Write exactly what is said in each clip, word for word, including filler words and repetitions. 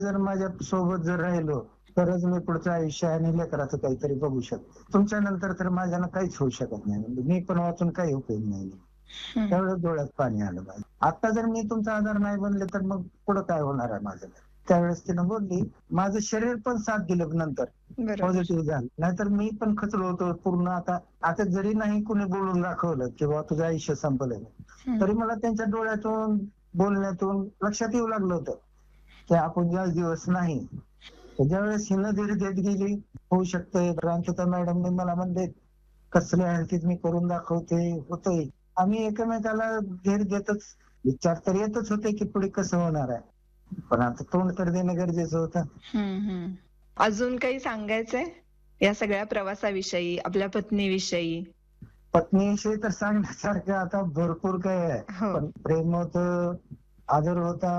जर माझ्या सोबत जर राहिलो तरच मी पुढचं आयुष्य आणि लेकराचं काहीतरी बघू शकतो. तुमच्या नंतर तर माझ्यानं काहीच होऊ शकत नाही. म्हणजे मी पण वाचून काही उपयोग नाही. त्यावेळेस डोळ्यात पाणी आलं माझ्या. आता जर मी तुमचा आधार नाही बनले तर मग पुढं काय होणार आहे माझं? त्यावेळेस तिनं बोलली, माझं शरीर पण साथ दिलं नंतर पॉझिटिव्ह झालं. नाहीतर मी पण खचलो होतो पूर्ण. आता आता जरी नाही कुणी बोलून दाखवलं किंवा तुझं आयुष्य संपलंय, तरी मला त्यांच्या डोळ्यातून बोलण्यातून लक्षात येऊ लागलं होतं की आपण जास्त दिवस नाही. ज्यावेळेस हिनं धीर देत गेली, होऊ शकतंय. रामचंद्र मॅडमने मला म्हणले, कसल्या हलतीत मी करून दाखवते, होतंय. आम्ही एकमेकाला धीर देतच, विचार तर येतच होते की पुढे कसं होणार आहे. पण आता तोंड तर देणं गरजेचं होतं. अजून काही सांगायचंय या सगळ्या प्रवासाविषयी, आपल्या पत्नीविषयी? पत्नीविषयी तर सांगण्यासारखं आता भरपूर काय आहे. पण प्रेम होतं, आदर होता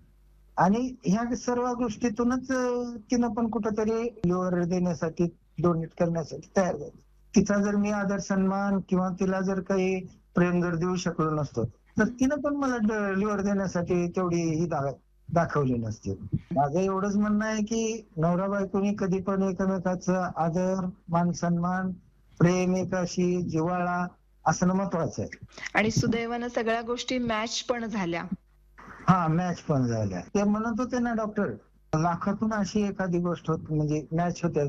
आणि ह्या सर्व गोष्टीतूनच तिनं पण कुठंतरी लिव्हर देण्यासाठी, डोनेट करण्यासाठी तयार झाली. तिचा जर मी आदर सन्मान किंवा तिला जर काही प्रेम जर देऊ शकलो नसतो तर तिनं पण मला लिव्हर देण्यासाठी तेवढी ही दाखवली नसते. माझं एवढंच म्हणणं आहे की नवरा बायकोनी कधी पण एकमेकाचा आदर, मान सन्मान, प्रेम, एकाशी जिव्हाळा असणं महत्वाचं आहे. आणि सुदैवानं सगळ्या गोष्टी मॅच पण झाल्या. हा, मॅच पण झाल्या. ते म्हणत होते ना डॉक्टर, लाखातून अशी एखादी गोष्ट होत म्हणजे मॅच होते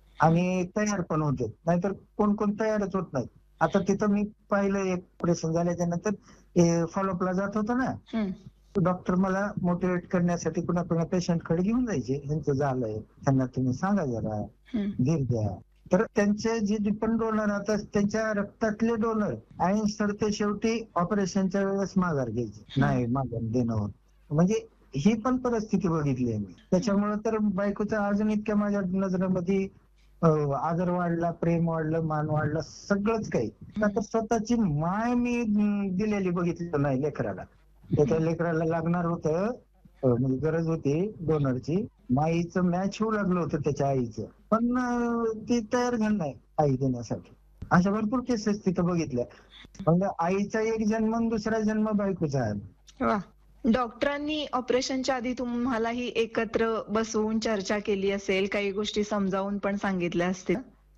आणि तयार पण होते. नाहीतर कोण कोण तयारच होत नाही. आता तिथं मी पाहिलं, एक ऑपरेशन झाल्याच्या नंतर फॉलोअपला जात होतो ना, डॉक्टर मला मोटिवेट करण्यासाठी कुणा कुणा पेशंट कडे घेऊन जायचे. ह्यांचं झालंय, त्यांना तुम्ही सांगा जरा, धीर द्या. तर त्यांचे जे पण डोनर आता त्यांच्या रक्तातले डोनर आणि सर ते शेवटी ऑपरेशनच्या वेळेस माघार घ्यायचे, नाही माघार देणं होत. म्हणजे ही पण परिस्थिती बघितली मी. त्याच्यामुळे तर बायकोचा अजून इतक्या माझ्या नजरेमध्ये आदर वाढला, प्रेम वाढलं, मान वाढलं, सगळंच काही. आता स्वतःची माय मी दिलेली बघितली नाही लेकराला. त्या लेकराला लागणार होतं, म्हणजे गरज होती डोनरची. माईचं मॅच होऊ लागलं होतं त्याच्या आईचं, पण ती तयार झाली नाही आई देण्यासाठी. अशा भरपूर केसेस तिथं बघितल्या. म्हणजे आईचा एक जन्म, दुसरा जन्म बायकोचा आहे. डॉक्टरांनी ऑपरेशनच्या आधी तुम्हालाही एकत्र बसवून चर्चा केली असेल, काही गोष्टी समजावून पण सांगितल्या असतील?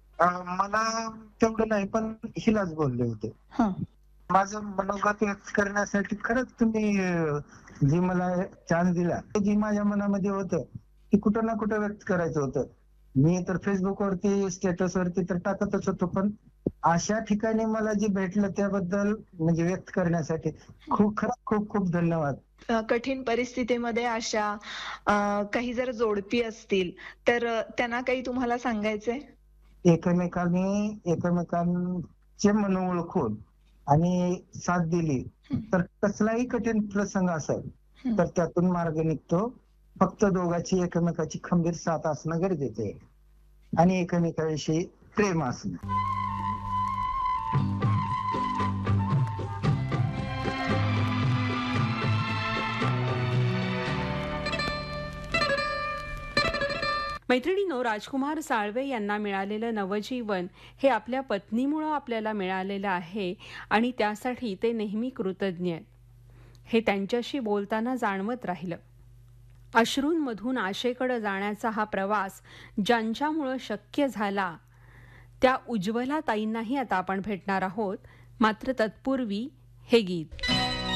मला तेवढं नाही, पण हिलाच बोलले होते. माझं मनोगत व्यक्त करण्यासाठी खरंच तुम्ही जी मला चान्स दिला, जी माझ्या मनामध्ये होतं ती कुठं ना कुठं व्यक्त करायचं होतं. मी तर फेसबुक वरती, स्टेटस वरती तर टाकतच होतो, पण अशा ठिकाणी मला जे भेटलं त्याबद्दल म्हणजे व्यक्त करण्यासाठी खूप खरंच खूप खूप धन्यवाद. कठीण परिस्थितीमध्ये अशा काही जर जोडपी असतील तर त्यांना काही तुम्हाला सांगायचंय? एकमेकांनी एकमेकांचे मन ओळखून आणि साथ दिली तर कसलाही कठीण प्रसंग असेल तर त्यातून मार्ग निघतो. फक्त दोघांची एकमेकाची खंबीर साथ असणं गरजेचं आहे आणि एकमेकांविषयी प्रेम असणं. मैत्रिणींनो, राजकुमार साळवे यांना मिळालेलं नवजीवन हे आपल्या पत्नीमुळे आपल्याला मिळालेलं आहे आणि त्यासाठी ते नेहमी कृतज्ञ आहेत. हे त्यांच्याशी बोलताना जाणवत राहिलं. अश्रूंमधून आशेकडे जाण्याचा हा प्रवास ज्यांच्यामुळे शक्य झाला त्या उज्ज्वला ताईंनाही आता आपण भेटणार आहोत. मात्र तत्पूर्वी हे गीत.